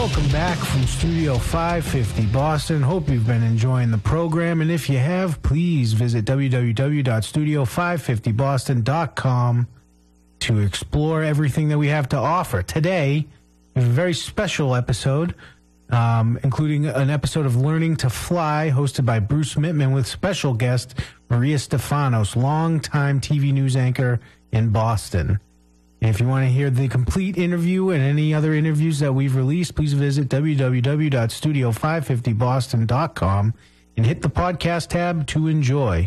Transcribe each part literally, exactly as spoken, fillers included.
Welcome back from Studio five fifty Boston. Hope you've been enjoying the program. And if you have, please visit w w w dot studio five fifty boston dot com to explore everything that we have to offer. Today, we have a very special episode, um, including an episode of Learning to Fly, hosted by Bruce Mittman, with special guest Maria Stefanos, longtime T V news anchor in Boston. If you want to hear the complete interview and any other interviews that we've released, please visit w w w dot studio five fifty boston dot com and hit the podcast tab to enjoy.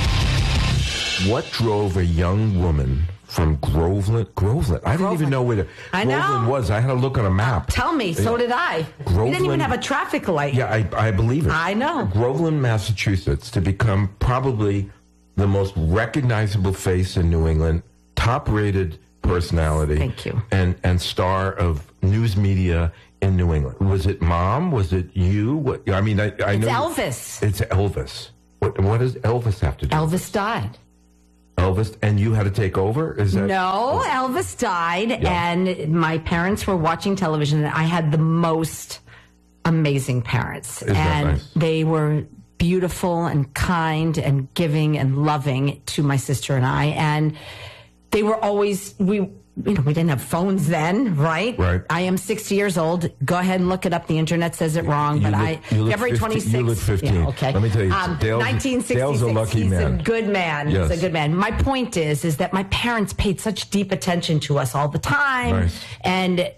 What drove a young woman from Groveland? Groveland? I didn't Groveland. even know where the I Groveland know. was. I had to look on a map. Tell me, so did I. Groveland, we didn't even have a traffic light. Yeah, I, I believe it. I know. Groveland, Massachusetts, to become probably the most recognizable face in New England, top-rated personality. Thank you. And and star of news media in New England. Was it mom? Was it you? What? I mean, I, I It's know Elvis. It's Elvis. What, what does Elvis have to do? Elvis died. Elvis, and you had to take over? Is that No, is, Elvis died, Yeah. and my parents were watching television, and I had the most amazing parents. Isn't that and nice? they were beautiful and kind and giving and loving to my sister and I. And they were always, we, you know, we didn't have phones then, right? Right. I am sixty years old. Go ahead and look it up. The internet says it wrong, You but look- I, you look February fifty twenty-sixth. you look fifteen. Yeah, okay. Let me tell you, Um, Dale's- nineteen sixty-six. Dale's a lucky He's man. a good man. Yes. He's a good man. My point is, is that my parents paid such deep attention to us all the time. Nice. And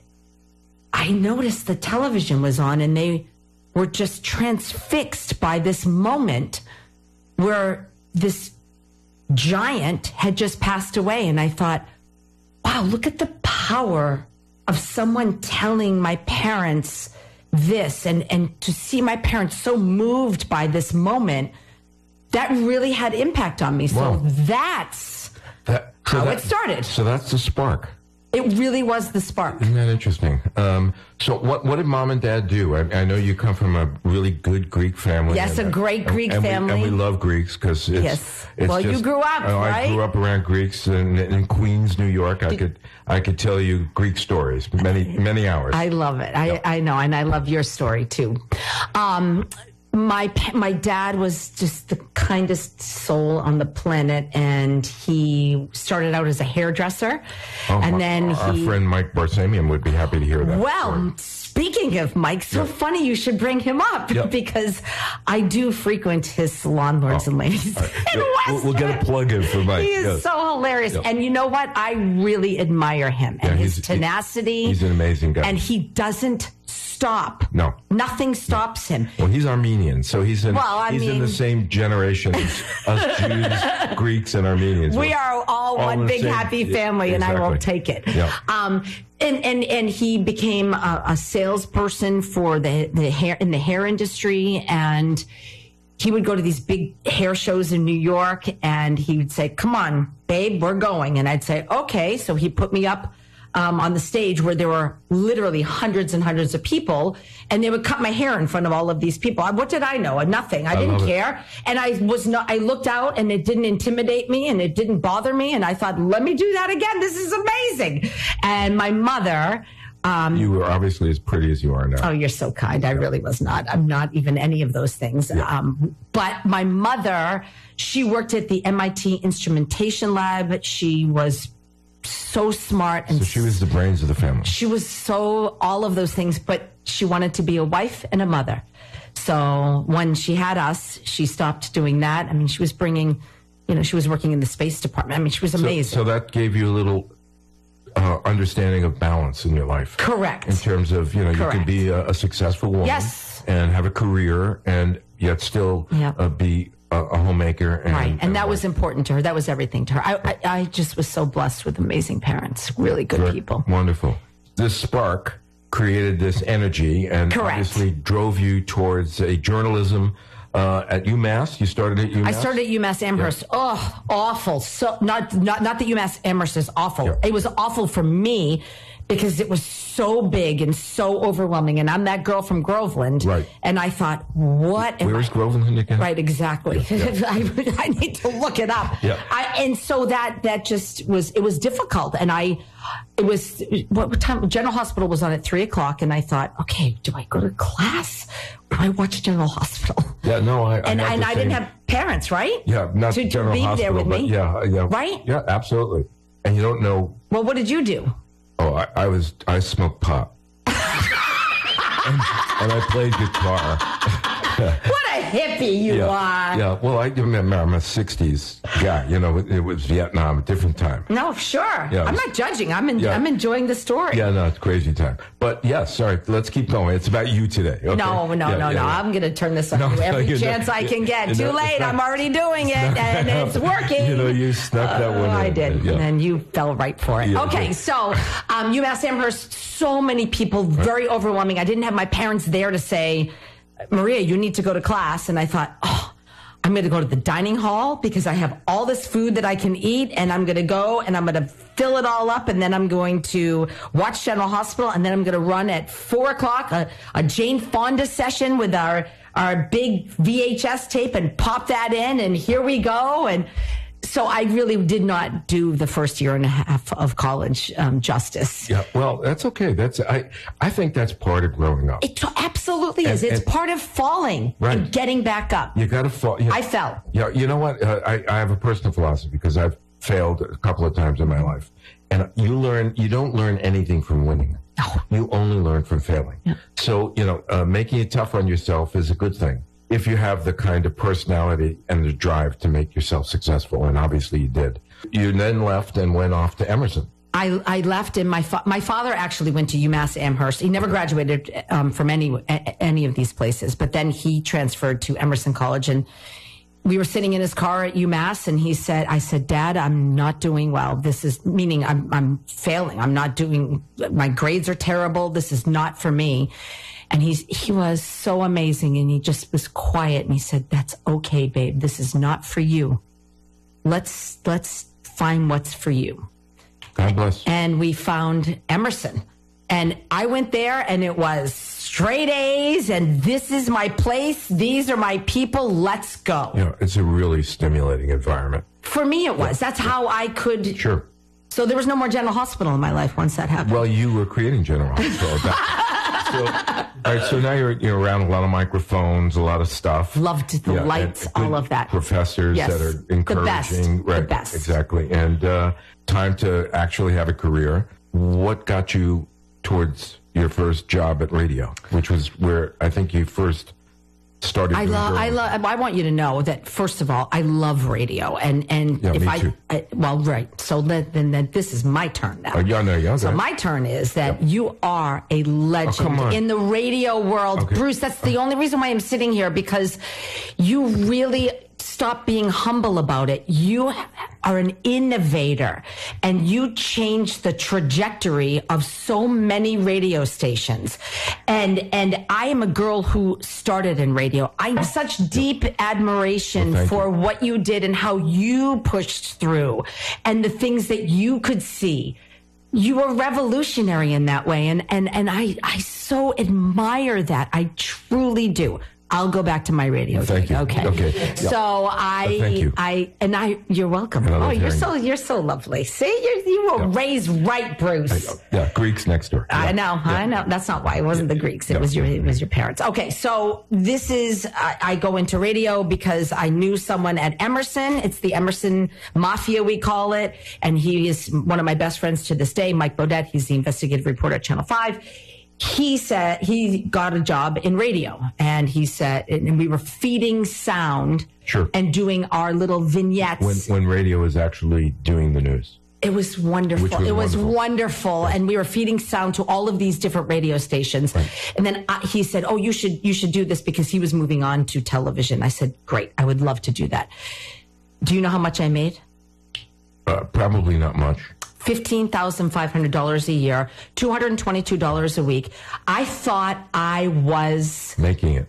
I noticed the television was on, and they were just transfixed by this moment where this giant had just passed away. And I thought, wow, look at the power of someone telling my parents this, and, and to see my parents so moved by this moment, that really had impact on me. So Wow. that's That, so how that- it started. So that's the spark. It really was the spark. Isn't that interesting? Um, so what what did mom and dad do? I, I know you come from a really good Greek family. Yes, and, a great and- Greek and we- family. and we love Greeks because it's, Yes. it's Well, you just- grew up, oh, I right? grew up around Greeks in, in Queens, New York. I could I could tell you Greek stories, many many hours. I love it. I, I know, and I love your story too. Um, my pa- my dad was just the kindest soul on the planet, and he started out as a hairdresser, Oh, and our- then our he. friend Mike Barsamian would be happy to hear that. Well, story. speaking of Mike, so Yeah. funny you should bring him up Yeah. because I do frequent his salon, lords Oh, and ladies. all right. in We'll- we'll get a Western. plug in for Mike, He is yes. so hilarious, Yeah. and you know what? I really admire him and Yeah, his he's- tenacity. he's an amazing guy. and he doesn't stop. No. Nothing stops him. Well, he's Armenian, so he's in Well, I he's in mean- the same generation as us Jews, Greeks, and Armenians. We are all, All one the big same- happy family, and I exactly. won't take it. Yeah. Um, and, and, and he became a, a salesperson for the, the hair in the hair industry, and he would go to these big hair shows in New York, and he would say, "Come on, babe, we're going." And I'd say, "Okay." So he put me up um, on the stage where there were literally hundreds and hundreds of people, and they would cut my hair in front of all of these people. What did I know? Nothing. I, I didn't love it. care. And I was not, I looked out, and it didn't intimidate me, and it didn't bother me. And I thought, let me do that again. This is amazing. And my mother, um, You were obviously as pretty as you are now. oh, you're so kind. I really was not. I'm not even any of those things. Um, but my mother, she worked at the M I T instrumentation lab. She was so smart, and So she was the brains of the family. she was so all of those things, but she wanted to be a wife and a mother. So when she had us, she stopped doing that. I mean, she was bringing, you know, she was working in the space department. I mean, she was So, amazing. so that gave you a little uh, understanding of balance in your life. Correct. In terms of, you know, you can Correct. be a, a successful woman Yes. and have a career and yet still Yeah. uh, be a, a homemaker. And, Right. And that a was wife. important to her. That was everything to her. I, I, I just was so blessed with amazing parents, really good Very people. Wonderful. This spark created this energy and Correct. obviously drove you towards a journalism uh, at UMass. You started at UMass? I started at UMass Amherst. Oh, awful. So not not not that UMass Amherst is awful. Yeah. It was awful for me because it was so big and so overwhelming. And I'm that girl from Groveland. Right. And I thought, what am Where's I? Groveland again? Right, exactly. Yeah, yeah. I, I need to look it up. Yeah. I, and so that that just was, it was difficult. And I, it was, what time? General Hospital was on at three o'clock. And I thought, okay, do I go to class? Or do I watch General Hospital? Yeah, no, I. And, I, and I didn't same, have parents, right? Yeah, not to, General to be Hospital, there with but me. yeah, yeah. Right? Yeah, absolutely. And you don't know. Well, what did you do? Oh, I, I was, I smoked pot. and, and I played guitar. What a hippie you yeah, are. yeah. Well, I remember I'm a sixties guy. You know, it, it was Vietnam, a different time. No, sure. Yeah, I'm was, not judging. I'm in, yeah. I'm enjoying the story. Yeah, no, it's crazy time. But yeah, sorry. Let's keep going. It's about you today. Okay? No, no, yeah, no, yeah, no. Yeah. I'm going to turn this on No, you every no, chance no, I can get. you Too know, late. not, I'm already doing it, and it's working. You know, you snuck that one in. I did, Yeah. and then you fell right for it. Yeah, okay, yeah. so um, UMass Amherst, so many people, very overwhelming. I didn't have my parents there to say, Maria, you need to go to class. And I thought, oh, I'm going to go to the dining hall because I have all this food that I can eat, and I'm going to go and I'm going to fill it all up, and then I'm going to watch General Hospital, and then I'm going to run at four o'clock a, a Jane Fonda session with our our big V H S tape and pop that in, and here we go. And so I really did not do the first year and a half of college um, justice. Yeah, well, that's okay. That's I. I think that's part of growing up. It t- absolutely And- is. It's and- part of falling Right. and getting back up. You got to fall. You know, I fell. Yeah, you know what? Uh, I I have a personal philosophy because I've failed a couple of times in my life, and you learn. You don't learn anything from winning. No. You only learn from failing. Yeah. So you know, uh, making it tough on yourself is a good thing if you have the kind of personality and the drive to make yourself successful, and obviously you did. You then left and went off to Emerson. I, I left, and my fa- my father actually went to UMass Amherst. He never graduated um, from any a- any of these places, but then he transferred to Emerson College. And we were sitting in his car at UMass, and he said, "I said, Dad, I'm not doing well. This is meaning I'm I'm failing. I'm not doing. My grades are terrible. This is not for me." And he's, he was so amazing, and he just was quiet, and he said, "That's okay, babe. This is not for you. Let's, let's find what's for you." God bless. And we found Emerson. And I went there, and it was straight A's, and this is my place. These are my people. Let's go. You know, it's a really stimulating environment. For me, it was. That's how I could. Sure. So there was no more General Hospital in my life once that happened. Well, you were creating General Hospital. So, all right, so now you're, you're around a lot of microphones, a lot of stuff. Loved the Yeah, lights, and good all of that. Professors Yes. that are The best. encouraging. The Right, best. exactly. And uh, time to actually have a career. What got you towards your first job at radio, which was where I think you first started I doing love. I girls? love. I want you to know that first of all, I love radio, and and Yeah, if me I, too. I, well, right. So then, then, then this is my turn now. Oh, yeah, no, yeah, So okay. my turn is that you are a legend come on. in the radio world, Okay. Bruce. That's the only reason why I'm sitting here, because you really stop being humble about it. You are an innovator, and you changed the trajectory of so many radio stations. And and I am a girl who started in radio. I have such deep admiration Well, thank for you. what you did and how you pushed through and the things that you could see. You were revolutionary in that way. And, and, and I, I so admire that. I truly do. I'll go back to my radio. Thank gig, you. Okay. Okay. Yeah. So I, Uh, thank you. I, and I, you're welcome. And I Oh, love you're hearing so, you're so lovely. See, you you were Yeah. raised right, Bruce. Yeah, Greeks next door. I Yeah. know, I know. That's not why. It wasn't the Greeks. It No. was your, it was your parents. Okay, so this is. I, I go into radio because I knew someone at Emerson. It's the Emerson Mafia, we call it, and he is one of my best friends to this day. Mike Bodette. He's the investigative reporter at Channel Five. He said he got a job in radio, and he said, and we were feeding sound Sure. and doing our little vignettes. When when radio is actually doing the news. It was wonderful. Which was it was wonderful. wonderful, and we were feeding sound to all of these different radio stations. And then I, he said, "Oh, you should you should do this," because he was moving on to television. I said, "Great, I would love to do that." Do you know how much I made? Uh, probably not much. fifteen thousand five hundred dollars a year, two hundred twenty-two dollars a week. I thought I was Making it.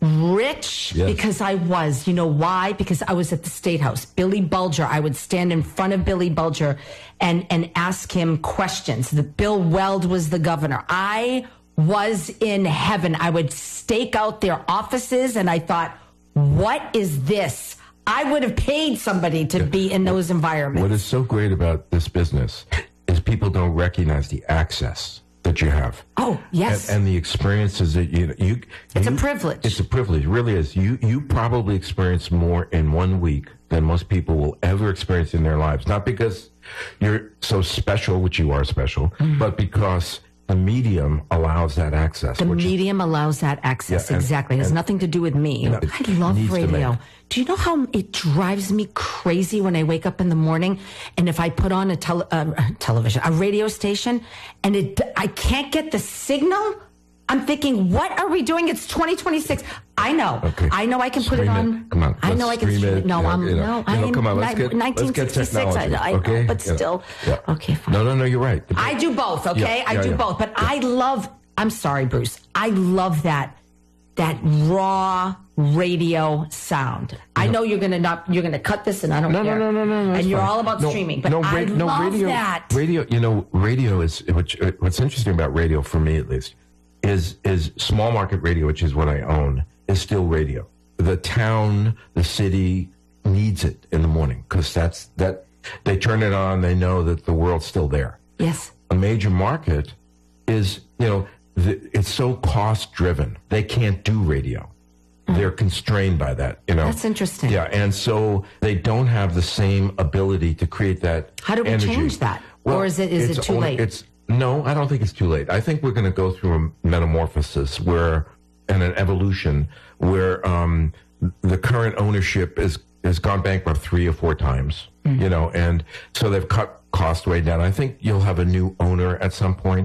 rich Yes. because I was. You know why? Because I was at the State House. Billy Bulger, I would stand in front of Billy Bulger and, and ask him questions. The Bill Weld was the governor. I was in heaven. I would stake out their offices and I thought, what is this? I would have paid somebody to be in those environments. What is so great about this business is people don't recognize the access that you have. Oh, yes. And, and the experiences that you you. It's you, a privilege. It's a privilege. It really is. You you probably experience more in one week than most people will ever experience in their lives. Not because you're so special, which you are special, mm-hmm. but because the medium allows that access. The medium is, allows that access. Yeah, and, exactly. It has and, nothing to do with me. You know, I love radio. Do you know how it drives me crazy when I wake up in the morning and if I put on a tele, uh, television, a radio station, and it I can't get the signal? I'm thinking, what are we doing? It's twenty twenty-six. I know. Okay. I know I can stream put it on. It. Come on. I know I can stream it. it. No, you know, I'm you know, no. You I know, am. come on, let's get, nineteen sixty-six. Let's get I, I okay? know, but you still. Know, yeah. Okay, fine. No, no, no. You're right. I do both. Okay, yeah, I yeah, do yeah. both. But yeah. I love. I'm sorry, Bruce. I love that that raw radio sound. I know you're gonna not. You're gonna cut this, and I don't no, care. No, no, no, no. And you're fine. all about no, streaming, but no, ra- I no, love radio, that. Radio. You know, radio is which. What's interesting about radio, for me at least, is is small market radio, which is what I own, is still radio. The town, the city needs it in the morning because that's that. They turn it on. They know that the world's still there. Yes. A major market is, you know, the, it's so cost driven. They can't do radio. Mm. They're constrained by that, you know. That's interesting. Yeah, and so they don't have the same ability to create that. How do we energy. change that? Well, or is it is it too only, late? It's no, I don't think it's too late. I think we're going to go through a metamorphosis where and an evolution where um, the current ownership is has gone bankrupt three or four times, mm. you know, and so they've cut cost way down. I think you'll have a new owner at some point,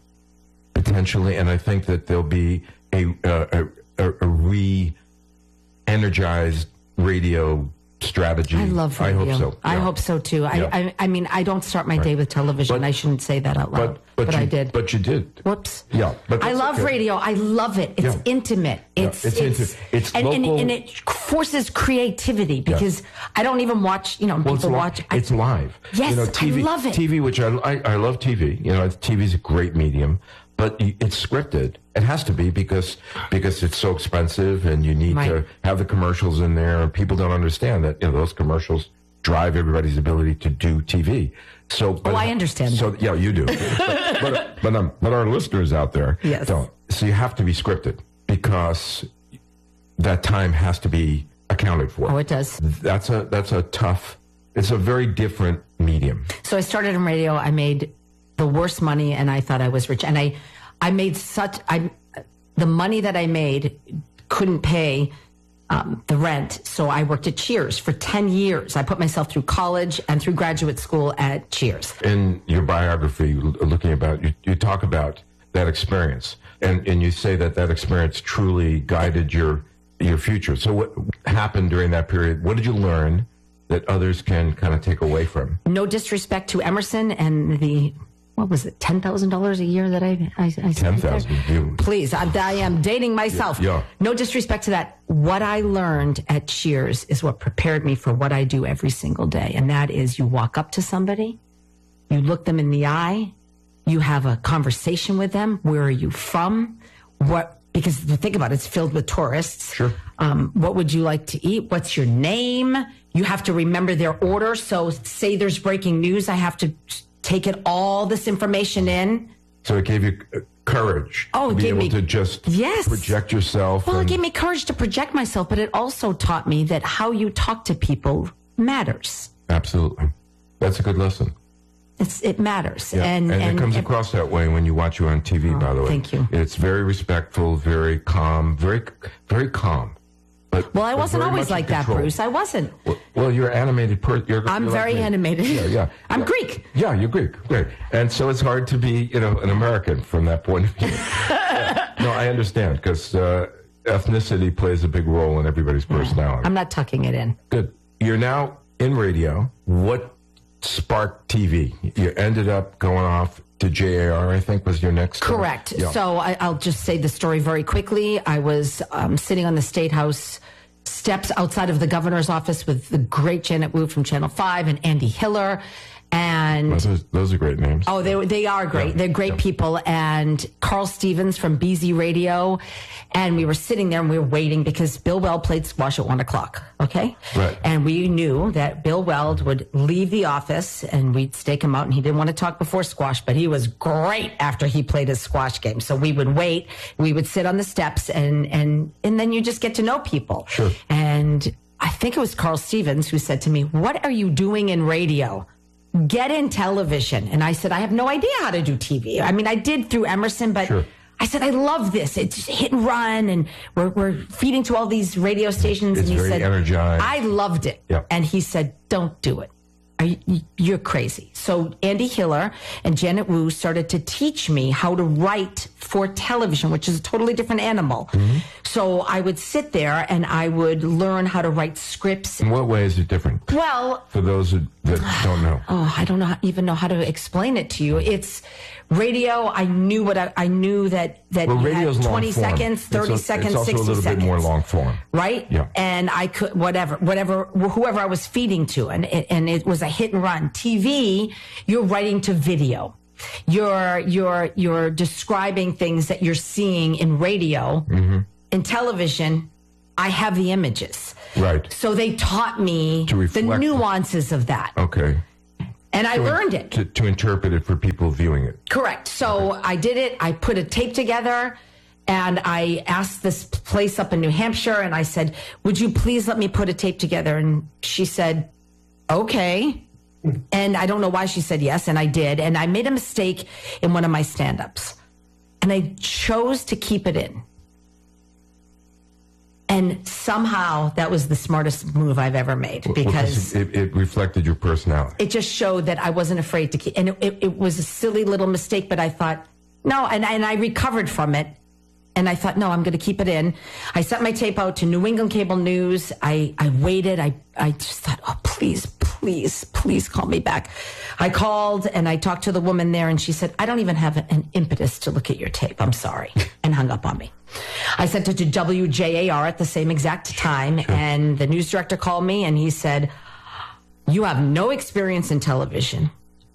potentially, and I think that there'll be a a, a, a re-energized radio strategy. I love radio. I hope so. I yeah. hope so too. Yeah. I, I I mean, I don't start my right. day with television. But, I shouldn't say that out loud, but, but, but you, I did. But you did. Whoops. Yeah, but I love okay. radio. I love it. It's yeah. intimate. It's yeah. it's it's, inti- it's and, local. and, and it forces creativity because yeah. I don't even watch. You know, well, people it's watch. Li- it's I, live. Yes, you know, T V, I love it. T V, which I, I I love T V. You know, T V is a great medium, but it's scripted. It has to be because because it's so expensive, and you need right. to have the commercials in there. And people don't understand that, you know, those commercials drive everybody's ability to do T V. So, but, oh, I understand. So, that. yeah, you do. but but but, um, but our listeners out there yes. don't. So you have to be scripted because that time has to be accounted for. Oh, it does. That's a that's a tough. It's a very different medium. So I started in radio. I made the worst money, and I thought I was rich. And I, I made such. I, the money that I made couldn't pay um, the rent. So I worked at Cheers for ten years. I put myself through college and through graduate school at Cheers. In your biography, looking about you, you talk about that experience, and and you say that that experience truly guided your your future. So what happened during that period? What did you learn that others can kind of take away from? No disrespect to Emerson and the, what was it, ten thousand dollars a year that I I, I ten thousand dollars. Please, I, I am dating myself. Yeah, yeah. No disrespect to that. What I learned at Cheers is what prepared me for what I do every single day, and that is you walk up to somebody, you look them in the eye, you have a conversation with them. Where are you from? What? Because think about it, it's filled with tourists. Sure. Um, what would you like to eat? What's your name? You have to remember their order. So say there's breaking news, I have to take it all this information in. So it gave you courage oh, to it be gave able me, to just yes. project yourself. Well, and... it gave me courage to project myself, but it also taught me that how you talk to people matters. Absolutely. That's a good lesson. It's, it matters. Yeah. And, and, and it comes and, across that way when you watch you on T V, oh, by the way. Thank you. It's very respectful, very calm, very very calm. But, well, I but wasn't always like that, Bruce. I wasn't. Well, well you're animated. Per, you're, I'm you're very like animated. Yeah, yeah. I'm yeah. Greek. Yeah, you're Greek. Great. And so it's hard to be, you know, an American from that point of view. yeah. No, I understand because uh, ethnicity plays a big role in everybody's personality. I'm not tucking it in. Good. You're now in radio. What sparked T V? You ended up going off to J A R, I think, was your next. uh, Correct. yeah. So I, I'll just say the story very quickly. I was um, sitting on the State House steps outside of the governor's office with the great Janet Wu from Channel five and Andy Hiller. And Those are, those are great names. oh, they they are great. Yeah. They're great Yeah. people. And Carl Stevens from B Z Radio, and we were sitting there and we were waiting because Bill Weld played squash at one o'clock. Okay, Right. And we knew that Bill Weld would leave the office and we'd stake him out. And he didn't want to talk before squash, but he was great after he played his squash game. So we would wait. We would sit on the steps, and and and then you just get to know people. Sure. And I think it was Carl Stevens who said to me, "What are you doing in radio? Get in television." And I said, I have no idea how to do T V. I mean, I did through Emerson, but Sure. I said, I love this. It's hit and run, and we're, we're feeding to all these radio stations. It's and he very said, energized. I loved it. Yeah. And he said, don't do it. Are you, you're crazy. So Andy Hiller and Janet Wu started to teach me how to write for television, which is a totally different animal. Mm-hmm. So I would sit there and I would learn how to write scripts. In what way is it different? Well, For those who, that don't know. oh, I don't know how, even know how to explain it to you. It's radio. I knew what I, I knew that that Well, you radio's had long twenty form. seconds, thirty it's a, seconds, it's also sixty a little seconds, bit more long form. right? Yeah. And I could whatever, whatever, whoever I was feeding to, and it, and it was a hit and run. T V, you're writing to video. You're you're you're describing things that you're seeing in radio. Mm-hmm. In television, I have the images. Right. So they taught me To the reflect- nuances of that. Okay. And I learned it. To, to interpret it for people viewing it. Correct. So I did it. I put a tape together and I asked this place up in New Hampshire and I said, would you please let me put a tape together? And she said, okay. And I don't know why she said yes. And I did. And I made a mistake in one of my stand-ups. And I chose to keep it in. And somehow that was the smartest move I've ever made because Well, it, it reflected your personality. it just showed that I wasn't afraid to keep, and it, it, it was a silly little mistake, but I thought, no, and, and I recovered from it. And I thought, no, I'm going to keep it in. I sent my tape out to New England Cable News. I, I waited. I, I just thought, oh, please, please, please call me back. I called and I talked to the woman there and she said, I don't even have an impetus to look at your tape. I'm sorry. And hung up on me. I sent it to W J A R at the same exact time. Sure. And the news director called me and he said, you have no experience in television.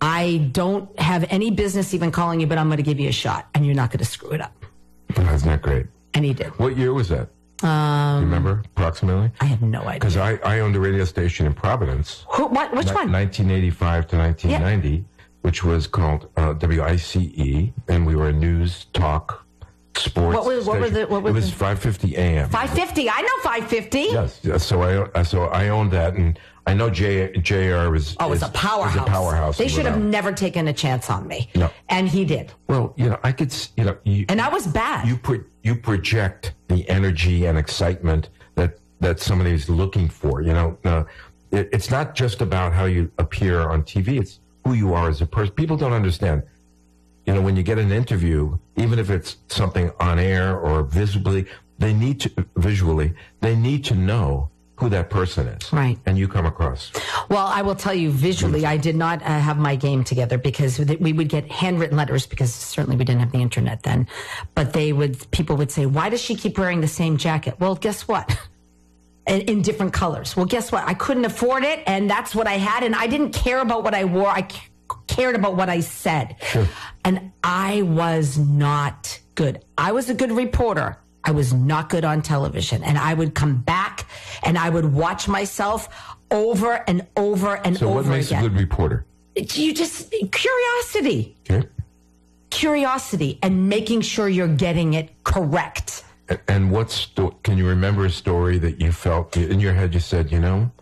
I don't have any business even calling you, but I'm going to give you a shot and you're not going to screw it up. Isn't that great? And he did. What year was that? Um, Remember, approximately? I have no idea. Because I, I owned a radio station in Providence. Who, what, which ni- one? nineteen eighty-five to nineteen ninety, yeah. Which was called uh, W I C E, and we were a news, talk, sports What was- what station. were the- what was it was the- five fifty A M. five fifty. I know five fifty. Yes. yes, So I so I owned that, and I know J, JR was Oh, it was is- a powerhouse. is a powerhouse. They in should have Rhode Island. never taken a chance on me. No. And he did. Well, you know, I could, s- you know, you, And I was bad. you pro- you project the energy and excitement that that somebody's looking for. You know, uh, it, it's not just about how you appear on T V; it's who you are as a person. People don't understand. You know, when you get an interview, even if it's something on air or visibly, they need to visually, they need to know who that person is. Right. And you come across. Well, I will tell you visually, I did not uh, have my game together because th- we would get handwritten letters because certainly we didn't have the internet then. But they would, people would say, why does she keep wearing the same jacket? Well, guess what? In, in different colors. Well, guess what? I couldn't afford it and that's what I had. And I didn't care about what I wore. I c- cared about what I said. Sure. And I was not good. I was a good reporter. I was not good on television. And I would come back and I would watch myself over and over and So over what makes again. a good reporter? You just, curiosity. Okay. Curiosity and making sure you're getting it correct. And- And what sto- can you remember a story that you felt in your head? You said, you know,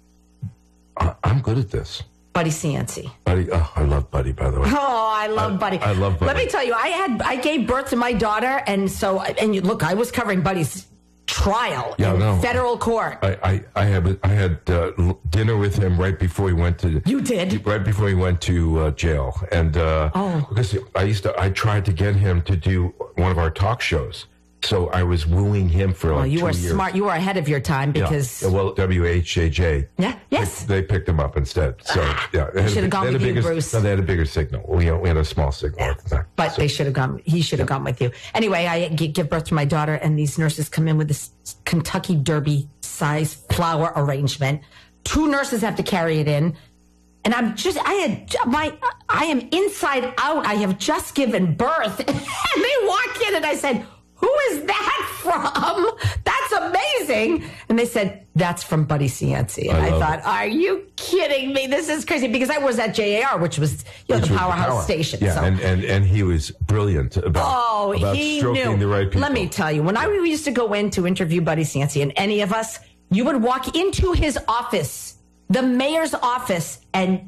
I- I'm good at this. Buddy Cianci. Buddy, oh, I love Buddy, by the way. Oh, I love I- Buddy. I love Buddy. Let me tell you, I had I gave birth to my daughter, and so and you, look, I was covering Buddy's trial Yeah, in no. federal court. I, I, I had I had uh, l- dinner with him right before he went to. You did? Right before he went to uh, jail, and uh, Oh. because I used to, I tried to get him to do one of our talk shows. So I was wooing him for like Well, you two were years. smart. You were ahead of your time because Yeah. Well, W H J J. Yeah, yes. They, they picked him up instead. So yeah, they had a should have big- gone they had with a you, bigger, Bruce. No, they had a bigger signal. We, we had a small signal at the time. But they should have gone. He should have gone with you. Anyway, I g- give birth to my daughter, and these nurses come in with this Kentucky Derby size flower arrangement. Two nurses have to carry it in, and I'm just. I had my. I am inside out. I have just given birth, and they walk in, and I said, "Who is that from? That's amazing!" And they said, "That's from Buddy Cianci." And I I, love thought, it. "Are you kidding me? This is crazy." Because I was at J A R, which was you know Which the was powerhouse power. station. Yeah, so. and, and, and he was brilliant about, Oh, about he stroking knew. the right people. Let me tell you, when I we used to go in to interview Buddy Cianci, and any of us, you would walk into his office, the mayor's office, and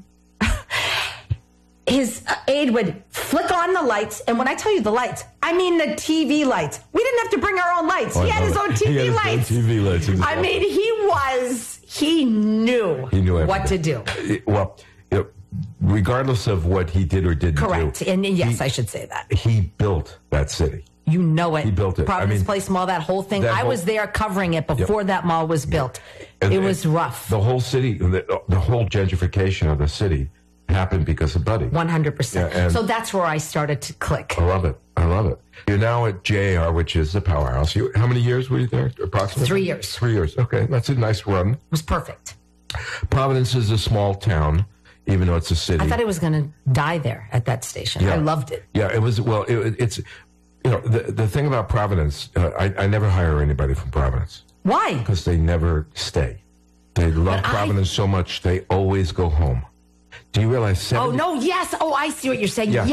his aide would flick on the lights. And when I tell you the lights, I mean the T V lights. We didn't have to bring our own lights. Oh, he I had know his it. own T V He had his own lights. T V lights. It was I mean, he was, he knew, He knew what to everything. do. It- well, you know, regardless of what he did or didn't Correct. do, And yes, he, I should say that. he built that city. You know it. He built it. Providence I mean, Place Mall, that whole thing. that I whole- was there covering it before that mall was built. And- it was and rough. The whole city, the, the whole gentrification of the city happened because of Buddy. one hundred percent. Yeah, and- So that's where I started to click. I love it. I love it. You're now at J A R, which is the powerhouse. You, how many years were you there? Approximately Three years. Three years. Okay, that's a nice run. It was perfect. Providence is a small town, even though it's a city. I thought I was going to die there at that station. Yeah. I loved it. Yeah, it was. Well, it, it's you know the the thing about Providence. Uh, I, I never hire anybody from Providence Why? because they never stay. They love But I- Providence so much they always go home. Do you realize? Oh, seventy no, yes. Oh, I see what you're saying. Yeah.